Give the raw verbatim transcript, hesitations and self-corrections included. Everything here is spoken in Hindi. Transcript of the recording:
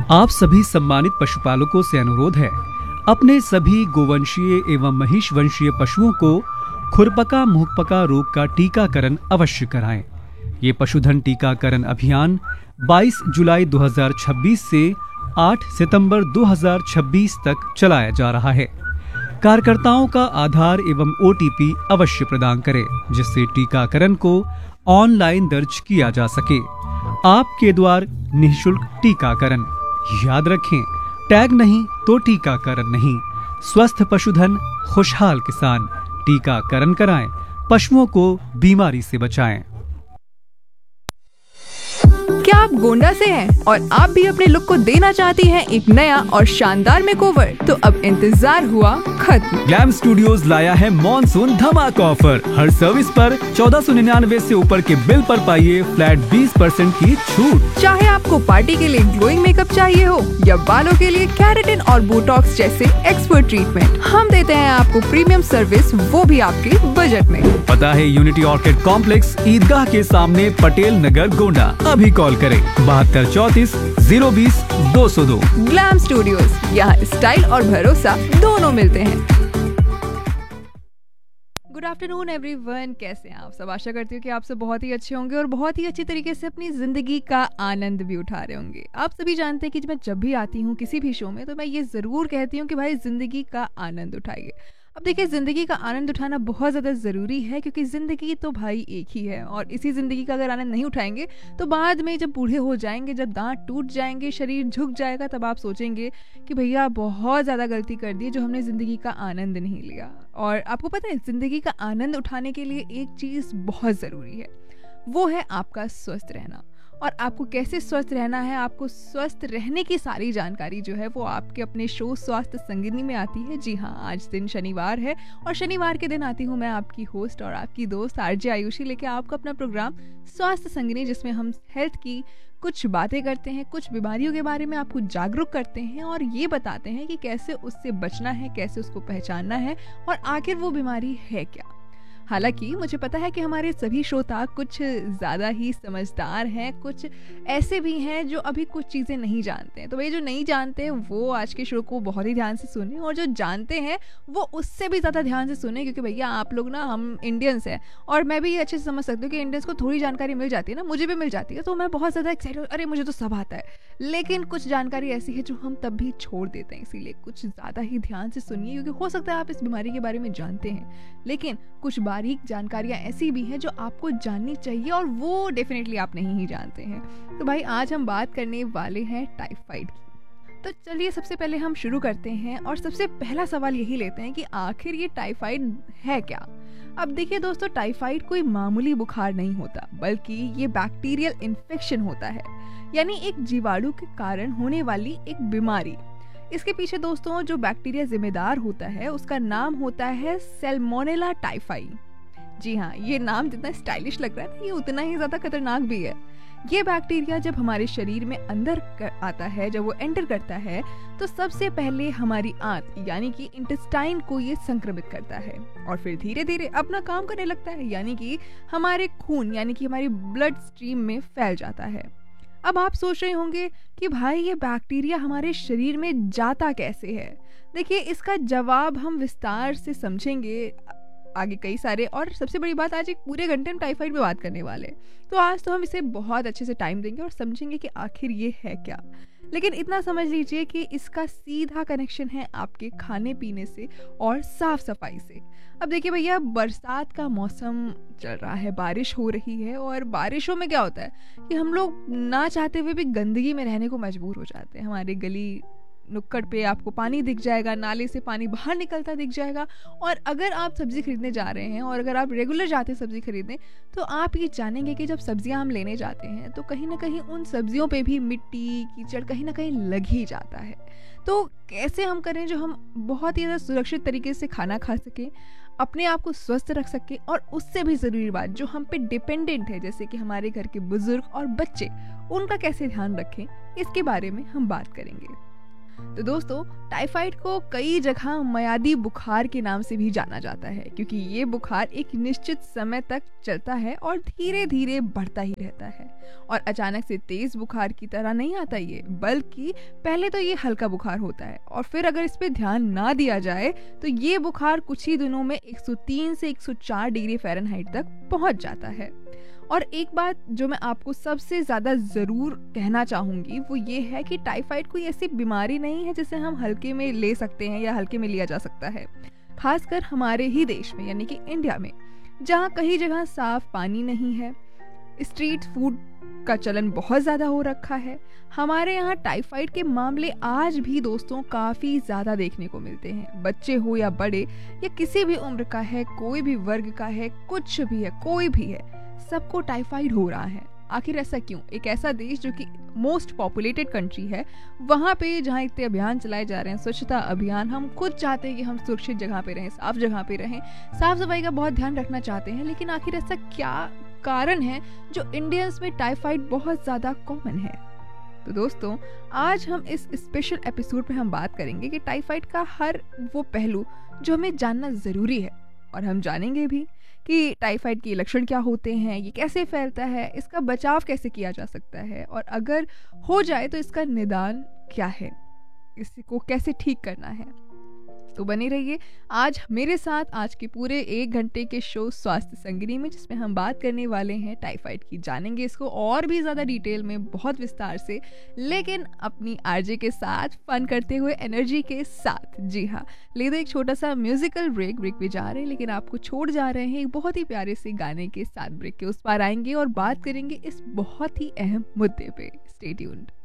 आप सभी सम्मानित पशुपालकों से अनुरोध है, अपने सभी गोवंशीय एवं महिष वंशीय पशुओं को खुरपका मुहपका रोग का टीकाकरण अवश्य कराएं। ये पशुधन टीकाकरण अभियान बाईस जुलाई दो हज़ार छब्बीस से आठ सितंबर दो हज़ार छब्बीस तक चलाया जा रहा है। कार्यकर्ताओं का आधार एवं ओ टी पी अवश्य प्रदान करें, जिससे टीकाकरण को ऑनलाइन दर्ज किया जा सके। आपके द्वार निःशुल्क टीकाकरण। याद रखें, टैग नहीं तो टीकाकरण नहीं। स्वस्थ पशुधन, खुशहाल किसान। टीकाकरण कराएं, पशुओं को बीमारी से बचाएं। क्या आप गोंडा से हैं और आप भी अपने लुक को देना चाहती हैं एक नया और शानदार मेकओवर? तो अब इंतजार हुआ खत्म। ग्लैम स्टूडियोज लाया है मॉनसून धमाका ऑफर। हर सर्विस पर चौदह सौ निन्यानवे से ऊपर के बिल पर पाइए फ्लैट बीस परसेंट की छूट। चाहे आपको पार्टी के लिए ग्लोइंग मेकअप चाहिए हो या बालों के लिए केराटिन और बोटॉक्स जैसे एक्सपर्ट ट्रीटमेंट, हम देते हैं आपको प्रीमियम सर्विस, वो भी आपके बजट में। पता है यूनिटी ऑर्किड कॉम्प्लेक्स, ईदगाह के सामने, पटेल नगर, गोंडा। अभी कॉल करें बहत्तर चौतीस जीरो बीस दो सौ दो। ग्लैम स्टूडियोज, यहाँ स्टाइल और भरोसा दोनों मिलते हैं। गुड आफ्टरनून एवरीवन, कैसे हैं आप सब? आशा करती हूँ कि आप सब बहुत ही अच्छे होंगे और बहुत ही अच्छी तरीके से अपनी जिंदगी का आनंद भी उठा रहे होंगे। आप सभी जानते हैं कि जब मैं जब भी आती हूँ किसी भी शो में, तो मैं ये जरूर कहती हूँ कि भाई जिंदगी का आनंद उठाइए। अब देखिए, ज़िंदगी का आनंद उठाना बहुत ज़्यादा ज़रूरी है, क्योंकि ज़िंदगी तो भाई एक ही है और इसी ज़िंदगी का अगर आनंद नहीं उठाएंगे तो बाद में जब बूढ़े हो जाएंगे, जब दांत टूट जाएंगे, शरीर झुक जाएगा, तब आप सोचेंगे कि भैया बहुत ज़्यादा गलती कर दी जो हमने ज़िंदगी का आनंद नहीं लिया। और आपको पता है, ज़िंदगी का आनंद उठाने के लिए एक चीज़ बहुत ज़रूरी है, वो है आपका स्वस्थ रहना। और आपको कैसे स्वस्थ रहना है, आपको स्वस्थ रहने की सारी जानकारी जो है वो आपके अपने शो स्वास्थ्य संगिनी में आती है। जी हाँ, आज दिन शनिवार है और शनिवार के दिन आती हूँ मैं, आपकी होस्ट और आपकी दोस्त आरजे आयुषी, लेके आपको अपना प्रोग्राम स्वास्थ्य संगिनी, जिसमें हम हेल्थ की कुछ बातें करते हैं, कुछ बीमारियों के बारे में आपको जागरूक करते हैं और ये बताते हैं कि कैसे उससे बचना है, कैसे उसको पहचानना है और आखिर वो बीमारी है क्या। हालांकि मुझे पता है कि हमारे सभी श्रोता कुछ ज़्यादा ही समझदार हैं, कुछ ऐसे भी हैं जो अभी कुछ चीज़ें नहीं जानते हैं। तो भाई, जो नहीं जानते हैं वो आज के शो को बहुत ही ध्यान से सुने, और जो जानते हैं वो उससे भी ज़्यादा ध्यान से सुने, क्योंकि भैया आप लोग ना, हम इंडियंस हैं और मैं भी अच्छे से समझ सकती हूँ कि इंडियंस को थोड़ी जानकारी मिल जाती है ना, मुझे भी मिल जाती है, तो मैं बहुत ज़्यादा एक्साइटेड, अरे मुझे तो सब आता है। लेकिन कुछ जानकारी ऐसी है जो हम तब भी छोड़ देते हैं, इसीलिए कुछ ज़्यादा ही ध्यान से सुनिए, क्योंकि हो सकता है आप इस बीमारी के बारे में जानते हैं, लेकिन कुछ बारीक जानकारियां ऐसी भी हैं जो आपको जाननी चाहिए और वो डेफिनेटली आप नहीं ही जानते हैं। तो भाई, आज हम बात करने वाले हैं टाइफाइड की। तो चलिए सबसे पहले हम शुरू करते हैं और सबसे पहला सवाल यही लेते हैं कि आखिर ये टाइफाइड है क्या। अब देखिए दोस्तों, टाइफाइड कोई मामूली बुखार नहीं होता, बल्कि ये बैक्टीरियल इन्फेक्शन होता है, यानी एक जीवाणु के कारण होने वाली एक बीमारी। इसके पीछे दोस्तों जो बैक्टीरिया जिम्मेदार होता है उसका नाम होता है सैल्मोनेला टाइफाई। जी हाँ, ये नाम जितना स्टाइलिश लग रहा है ये उतना ही ज्यादा खतरनाक भी है। ये बैक्टीरिया जब हमारे शरीर में अंदर आता है, जब वो एंटर करता है, तो सबसे पहले हमारी आंत यानी कि इंटेस्टाइन को ये संक्रमित करता है और फिर धीरे धीरे अपना काम करने लगता है, यानी कि हमारे खून यानी कि हमारी ब्लड स्ट्रीम में फैल जाता है। अब आप सोच रहे होंगे कि भाई ये बैक्टीरिया हमारे शरीर में जाता कैसे है। देखिए, इसका जवाब हम विस्तार से समझेंगे आगे कई सारे, और सबसे बड़ी बात, आज एक पूरे घंटे हम टाइफाइड पे बात करने वाले, तो आज तो हम इसे बहुत अच्छे से टाइम देंगे और समझेंगे कि आखिर ये है क्या। लेकिन इतना समझ लीजिए कि इसका सीधा कनेक्शन है आपके खाने पीने से और साफ सफाई से। अब देखिए भैया, बरसात का मौसम चल रहा है, बारिश हो रही है, और बारिशों में क्या होता है कि हम लोग ना चाहते हुए भी गंदगी में रहने को मजबूर हो जाते हैं। हमारे गली नुक्कड़ पे आपको पानी दिख जाएगा, नाले से पानी बाहर निकलता दिख जाएगा, और अगर आप सब्जी खरीदने जा रहे हैं और अगर आप रेगुलर जाते हैं सब्जी खरीदने, तो आप ये जानेंगे कि जब सब्जियां हम लेने जाते हैं तो कहीं ना कहीं उन सब्जियों पे भी मिट्टी कीचड़ कहीं ना कहीं लग ही जाता है। तो कैसे हम करें जो हम बहुत ही ज़्यादा सुरक्षित तरीके से खाना खा सकें, अपने आप को स्वस्थ रख सकें, और उससे भी ज़रूरी बात जो हम पे डिपेंडेंट है, जैसे कि हमारे घर के बुजुर्ग और बच्चे, उनका कैसे ध्यान रखें, इसके बारे में हम बात करेंगे। तो दोस्तों, टाइफाइड को कई जगह मियादी बुखार के नाम से भी जाना जाता है, क्योंकि ये बुखार एक निश्चित समय तक चलता है और धीरे धीरे बढ़ता ही रहता है और अचानक से तेज बुखार की तरह नहीं आता ये, बल्कि पहले तो ये हल्का बुखार होता है और फिर अगर इस पे ध्यान ना दिया जाए तो ये बुखार कुछ ही दिनों में एक सौ तीन से एक सौ चार डिग्री फ़ारेनहाइट तक पहुंच जाता है। और एक बात जो मैं आपको सबसे ज़्यादा ज़रूर कहना चाहूँगी वो ये है कि टाइफाइड कोई ऐसी बीमारी नहीं है जिसे हम हल्के में ले सकते हैं या हल्के में लिया जा सकता है। खासकर हमारे ही देश में यानी कि इंडिया में, जहाँ कई जगह साफ पानी नहीं है, स्ट्रीट फूड का चलन बहुत ज़्यादा हो रखा है। हमारे यहाँ टाइफाइड के मामले आज भी दोस्तों काफ़ी ज़्यादा देखने को मिलते हैं। बच्चे हो या बड़े या किसी भी उम्र का है, कोई भी वर्ग का है, कुछ भी है, कोई भी है, सबको टाइफाइड हो रहा है। आखिर ऐसा क्यों? एक ऐसा देश जो कि मोस्ट पॉपुलेटेड कंट्री है, वहाँ पे जहाँ इतने अभियान चलाए जा रहे हैं, स्वच्छता अभियान, हम खुद चाहते हैं कि हम सुरक्षित जगह पे रहें, साफ जगह पे रहें, साफ सफाई का बहुत ध्यान रखना चाहते हैं, लेकिन आखिर ऐसा क्या कारण है जो इंडियंस में टाइफाइड बहुत ज़्यादा कॉमन है? तो दोस्तों, आज हम इस स्पेशल एपिसोड में हम बात करेंगे कि टाइफाइड का हर वो पहलू जो हमें जानना ज़रूरी है, और हम जानेंगे भी कि टाइफाइड के लक्षण क्या होते हैं, ये कैसे फैलता है, इसका बचाव कैसे किया जा सकता है, और अगर हो जाए तो इसका निदान क्या है, इसको कैसे ठीक करना है। तो बने रहिए आज मेरे साथ आज के पूरे एक घंटे के शो स्वास्थ्य संगिनी में, जिसमें हम बात करने वाले हैं टाइफाइड की। जानेंगे इसको और भी ज़्यादा डिटेल में, बहुत विस्तार से, लेकिन अपनी आरजे के साथ, फन करते हुए, एनर्जी के साथ। जी हाँ, ले दो एक छोटा सा म्यूजिकल ब्रेक ब्रेक पे जा रहे हैं, लेकिन आपको छोड़ जा रहे हैं एक बहुत ही प्यारे से गाने के साथ। ब्रेक के उस पार आएंगे और बात करेंगे इस बहुत ही अहम मुद्दे पे। Stay tuned.